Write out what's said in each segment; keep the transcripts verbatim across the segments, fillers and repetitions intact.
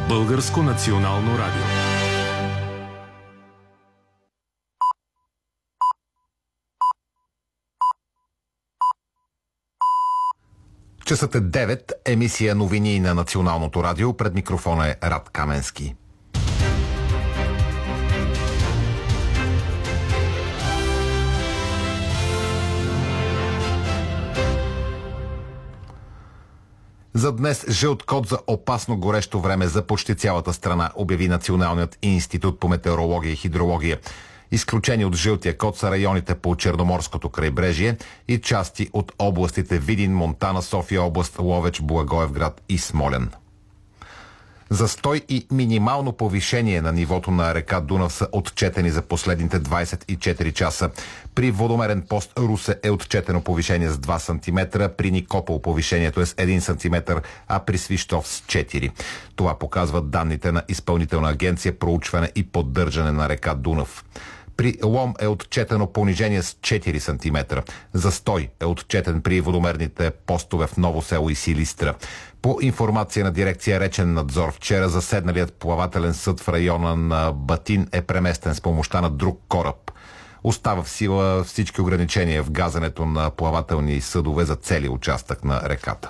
Българско национално радио. Часът е девет, емисия новини на Националното радио. Пред микрофона е Рад Каменски. За днес жълт код за опасно горещо време за почти цялата страна, обяви Националният институт по метеорология и хидрология. Изключени от жълтия код са районите по Черноморското крайбрежие и части от областите Видин, Монтана, София област, Ловеч, Благоевград и Смолян. Застой и минимално повишение на нивото на река Дунав са отчетени за последните двадесет и четири часа. При водомерен пост Русе е отчетено повишение с два сантиметра, при Никопол повишението е с един сантиметър, а при Свищов с четири. Това показват данните на Изпълнителна агенция проучване и поддържане на река Дунав. При Лом е отчетено понижение с четири сантиметра. Застой е отчетен при водомерните постове в Ново село и Силистра. По информация на дирекция Речен надзор, вчера заседналият плавателен съд в района на Батин е преместен с помощта на друг кораб. Остава в сила всички ограничения в газенето на плавателни съдове за целия участък на реката.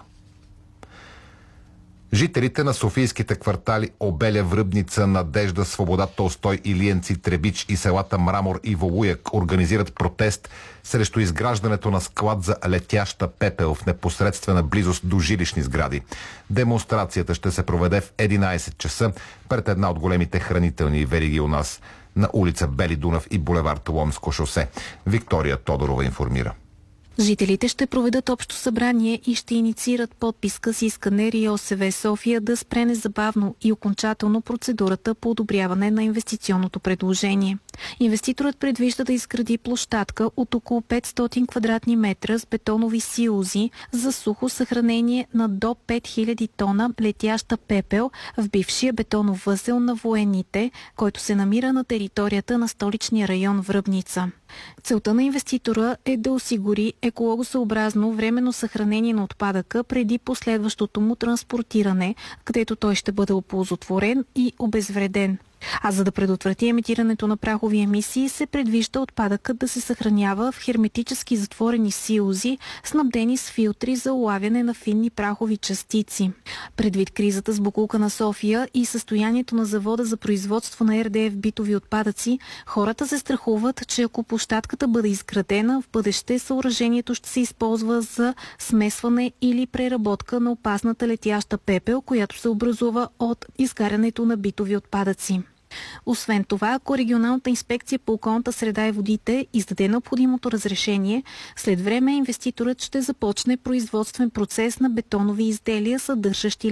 Жителите на софийските квартали Обеля, Връбница, Надежда, Свобода, Толстой, Илиенци, Требич и селата Мрамор и Волуяк организират протест срещу изграждането на склад за летяща пепел в непосредствена близост до жилищни сгради. Демонстрацията ще се проведе в единадесет часа пред една от големите хранителни вериги у нас на улица Бели Дунав и булевард Ломско шосе. Виктория Тодорова информира. Жителите ще проведат общо събрание и ще инициират подписка с искане РИОСВ София да спре незабавно и окончателно процедурата по одобряване на инвестиционното предложение. Инвеститорът предвижда да изгради площадка от около петстотин квадратни метра с бетонови силози за сухо съхранение на до пет хиляди тона летяща пепел в бившия бетонов възел на военните, който се намира на територията на столичния район Връбница. Целта на инвеститора е да осигури екологосъобразно временно съхранение на отпадъка преди последващото му транспортиране, където той ще бъде оползотворен и обезвреден. А за да предотврати емитирането на прахови емисии, се предвижда отпадъкът да се съхранява в херметически затворени силози, снабдени с филтри за улавяне на финни прахови частици. Предвид кризата с боклука на София и състоянието на завода за производство на ар де еф битови отпадъци, хората се страхуват, че ако площадката бъде изградена, в бъдеще съоръжението ще се използва за смесване или преработка на опасната летяща пепел, която се образува от изгарянето на битови отпадъци. Освен това, ако регионалната инспекция по околната среда и водите издаде необходимото разрешение, след време инвеститорът ще започне производствен процес на бетонови изделия, съдържащи